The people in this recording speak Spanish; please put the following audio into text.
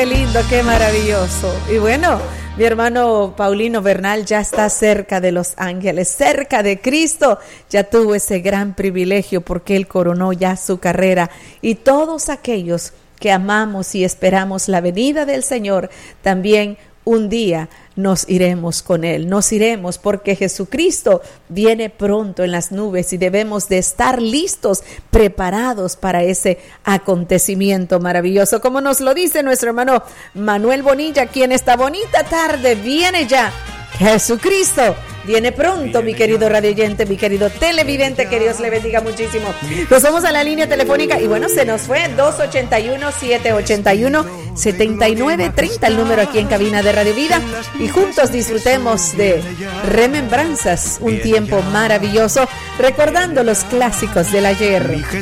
Qué lindo, qué maravilloso. Y bueno, mi hermano Paulino Bernal ya está cerca de los ángeles, cerca de Cristo. Ya tuvo ese gran privilegio porque él coronó ya su carrera. Y todos aquellos que amamos y esperamos la venida del Señor, también un día nos iremos con Él. Nos iremos porque Jesucristo viene pronto en las nubes y debemos de estar listos, preparados para ese acontecimiento maravilloso. Como nos lo dice nuestro hermano Manuel Bonilla, aquí en esta bonita tarde viene ya Jesucristo. Viene pronto, mi querido radioyente, mi querido televidente, que Dios le bendiga muchísimo. Nos vamos a la línea telefónica y bueno, se nos fue 281-781-7930, el número aquí en cabina de Radio Vida, y juntos disfrutemos de remembranzas, un tiempo maravilloso, recordando los clásicos del ayer.